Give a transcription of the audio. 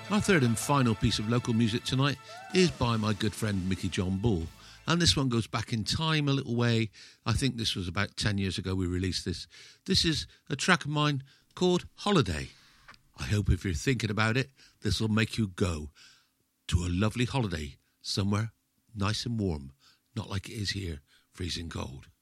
Our third and final piece of local music tonight is by my good friend Mickey John Bull. And this one goes back in time a little way. I think this was about 10 years ago we released this. This is a track of mine called Holiday. I hope if you're thinking about it, this will make you go to a lovely holiday somewhere nice and warm, not like it is here, freezing cold.